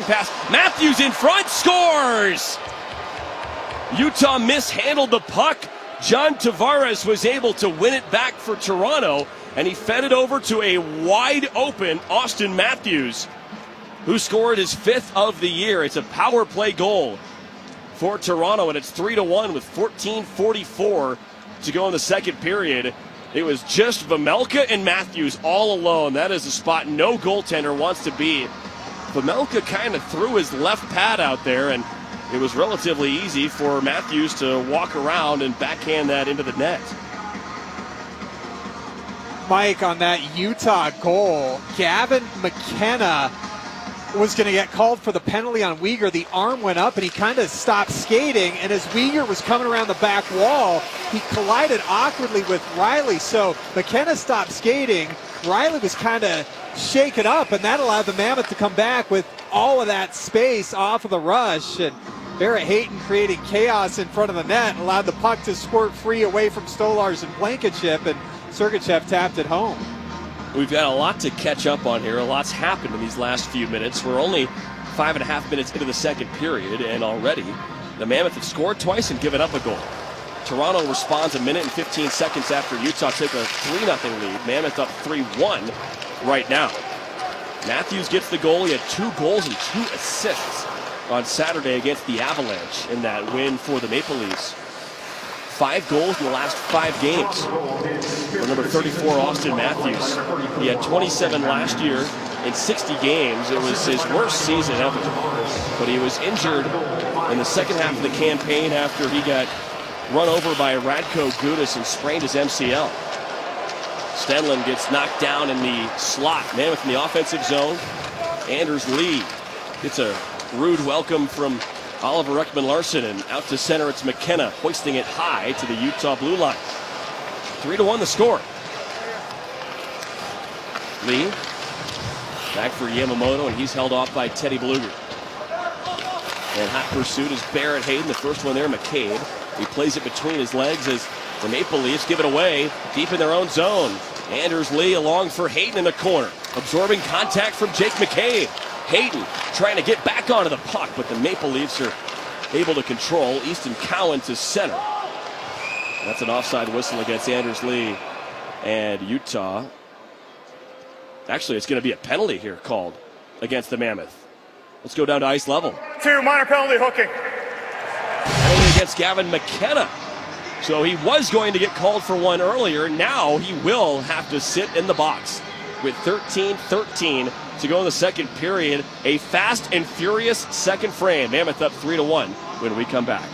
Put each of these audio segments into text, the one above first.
pass. Matthews in front, scores! Utah mishandled the puck. John Tavares was able to win it back for Toronto, and he fed it over to a wide-open Auston Matthews, who scored his 5th of the year. It's a power play goal for Toronto, and it's 3-1 with 14:44 to go in the second period. It was just Vejmelka and Matthews all alone. That is a spot no goaltender wants to be. Vejmelka kind of threw his left pad out there, and it was relatively easy for Matthews to walk around and backhand that into the net. Mike, on that Utah goal, Gavin McKenna was going to get called for the penalty on Weegar. The arm went up and he kind of stopped skating, and as Weegar was coming around the back wall, he collided awkwardly with Riley. So McKenna stopped skating. Riley was kind of shaken up, and that allowed the Mammoth to come back with all of that space off of the rush. And Barrett Hayton creating chaos in front of the net, allowed the puck to squirt free away from Stolarz and Blankenship, and Sergachev tapped it home. We've got a lot to catch up on here. A lot's happened in these last few minutes. We're only 5.5 minutes into the second period, and already the Mammoth have scored twice and given up a goal. Toronto responds a minute and 15 seconds after Utah took a 3-0 lead. Mammoth up 3-1 right now. Matthews gets the goal. He had 2 goals and 2 assists on Saturday against the Avalanche in that win for the Maple Leafs. 5 goals in the last 5 games. For number 34, Auston Matthews. He had 27 last year in 60 games. It was his worst season ever. But he was injured in the second half of the campaign after he got run over by Radko Gudas and sprained his MCL. Stenlund gets knocked down in the slot. Mammoth in the offensive zone. Anders Lee gets a rude welcome from Oliver Ekman-Larsson, and out to center it's McKenna hoisting it high to the Utah blue line. 3-1 the score. Lee back for Yamamoto, and he's held off by Teddy Bluger. And hot pursuit is Barrett Hayton, the first one there, McCabe. He plays it between his legs as the Maple Leafs give it away deep in their own zone. Anders Lee along for Hayton in the corner, absorbing contact from Jake McCabe. Hayton trying to get back onto the puck, but the Maple Leafs are able to control. Easton Cowan to center. That's an offside whistle against Anders Lee and Utah. Actually, it's going to be a penalty here called against the Mammoth. Let's go down to ice level. 2, minor penalty, hooking. Penalty against Gavin McKenna. So he was going to get called for one earlier. Now he will have to sit in the box with 13-13 to go in the second period. A fast and furious second frame. Mammoth up 3-1 when we come back.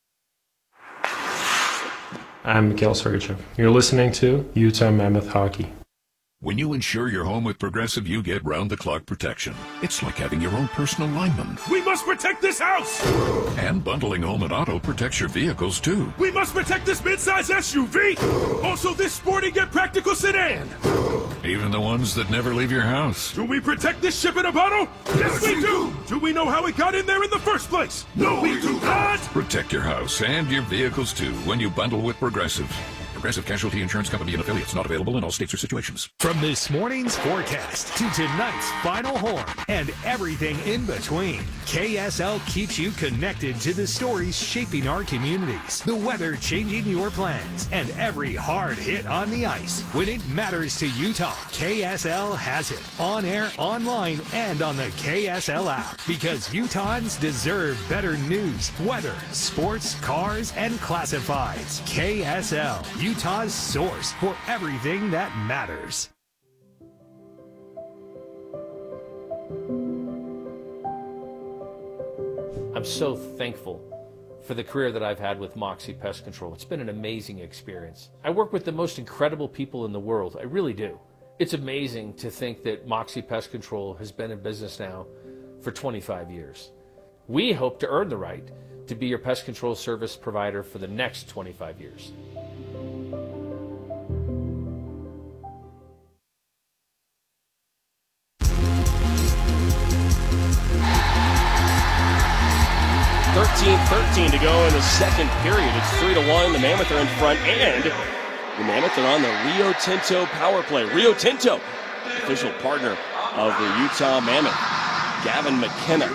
I'm Mikhail Sergachev. You're listening to Utah Mammoth Hockey. When you insure your home with Progressive, you get round-the-clock protection. It's like having your own personal lineman. We must protect this house! And bundling home and auto protects your vehicles, too. We must protect this midsize SUV! Also this sporty yet practical sedan! Even the ones that never leave your house. Do we protect this ship in a bottle? Yes, we do! Do we know how it got in there in the first place? No, we do not! Protect your house and your vehicles, too, when you bundle with Progressive. Progressive Casualty Insurance Company and affiliates, not available in all states or situations. From this morning's forecast to tonight's final horn and everything in between, KSL keeps you connected to the stories shaping our communities, the weather changing your plans, and every hard hit on the ice. When it matters to Utah, KSL has it on air, online, and on the KSL app, because Utahns deserve better news, weather, sports, cars, and classifieds. KSL, Utah's source for everything that matters. I'm so thankful for the career that I've had with Moxie Pest Control. It's been an amazing experience. I work with the most incredible people in the world. I really do. It's amazing to think that Moxie Pest Control has been in business now for 25 years. We hope to earn the right to be your pest control service provider for the next 25 years. .13 to go in the second period. It's 3-1. The Mammoth are in front, and the Mammoth are on the Rio Tinto power play. Rio Tinto, official partner of the Utah Mammoth. Gavin McKenna